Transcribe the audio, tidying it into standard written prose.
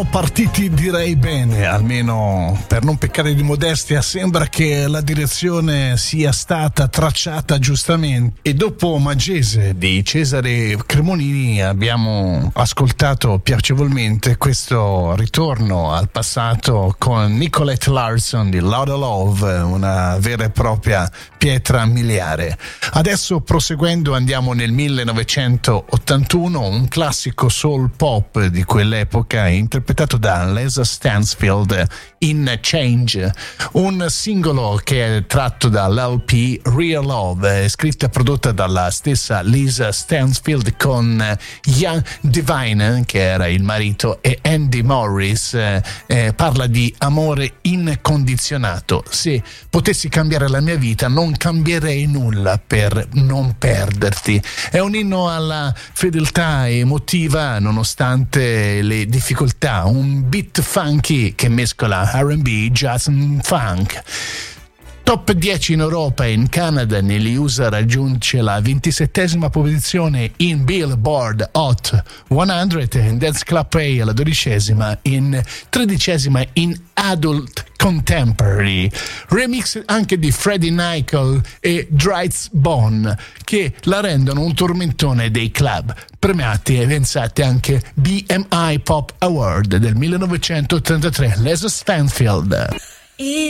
Partiti direi bene, almeno per non peccare di modestia. Sembra che la direzione sia stata tracciata giustamente, e dopo Magese di Cesare Cremonini abbiamo ascoltato piacevolmente questo ritorno al passato con Nicolette Larson di Loud Love, una vera e propria pietra miliare. Adesso, proseguendo, andiamo nel 1981, un classico soul pop di quell'epoca interpretato da Lisa Stansfield, In Change, un singolo che è tratto dall'LP Real Love, scritta e prodotta dalla stessa Lisa Stansfield con Ian Devine, che era il marito, e Andy Morris. Parla di amore incondizionato. Se potessi cambiare la mia vita non cambierei nulla per non perderti. È un inno alla fedeltà emotiva nonostante le difficoltà, un beat funky che mescola R&B, jazz e funk. Top 10 in Europa e in Canada, negli USA raggiunge la 27esima posizione in Billboard Hot 100, in Dance Club Play alla 12esima, in 13esima in Adult Contemporary. Remix anche di Freddie Nicole e Dries Bone, che la rendono un tormentone dei club. Premiati e pensate anche BMI Pop Award del 1983. Lisa Stansfield.